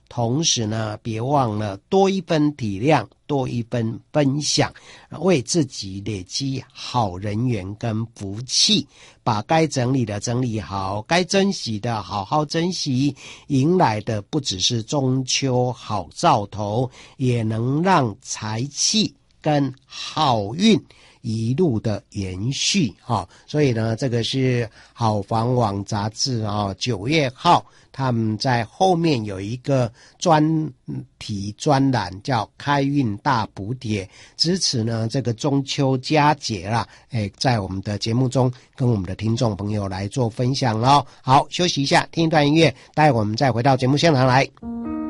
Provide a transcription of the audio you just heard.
同时呢，别忘了多一分体谅，多一分分享，为自己累积好人缘跟福气，把该整理的整理好，该珍惜的好好珍惜，迎来的不只是中秋好兆头，也能让财气跟好运一路的延续所以呢，这个是好房网杂志9月号他们在后面有一个专题专栏叫开运大补帖，支持呢这个中秋佳节啦，在我们的节目中跟我们的听众朋友来做分享咯。好，休息一下，听一段音乐，待会我们再回到节目现场来。